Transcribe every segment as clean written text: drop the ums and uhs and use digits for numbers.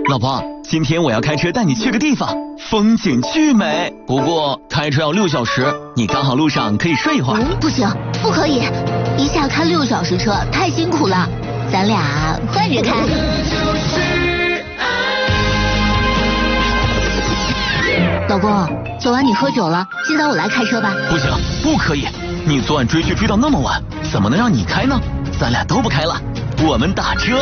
老婆，今天我要开车带你去个地方，风景巨美。不过开车要6小时，你刚好路上可以睡一会儿。 不行，不可以，一下开6小时车太辛苦了，咱俩换着开。老公，昨晚你喝酒了，今早我来开车吧。 不行，不可以，你昨晚追剧追到那么晚，怎么能让你开呢？咱俩都不开了，我们打车。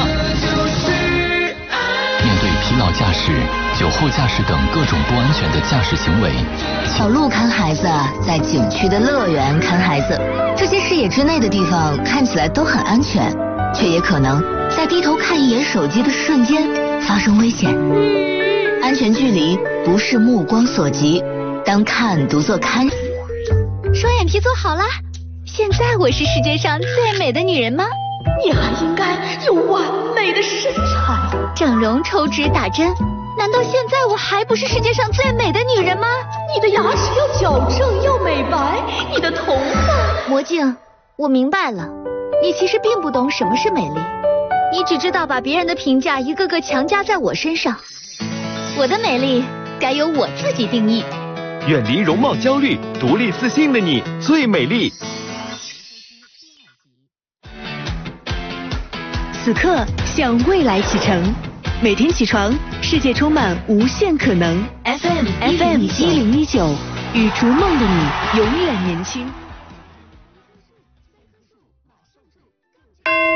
面对疲劳驾驶、酒后驾驶等各种不安全的驾驶行为， 小路看孩子，在景区的乐园看孩子，这些视野之内的地方看起来都很安全，却也可能在低头看一眼手机的瞬间发生危险。安全距离不是目光所及，当看读作看。 双眼皮做好了，现在我是世界上最美的女人吗？ 你还应该有完美的身材。 整容、抽脂、打针，难道现在我还不是世界上最美的女人吗？ 你的牙齿要矫正，要美白，你的头发…… 魔镜，我明白了，你其实并不懂什么是美丽，你只知道把别人的评价一个个强加在我身上。我的美丽该由我自己定义。 远离容貌焦虑，独立自信的你最美丽。 此刻向未来启程，每天起床，世界充满无限可能。FM 1019，与逐梦的你永远年轻。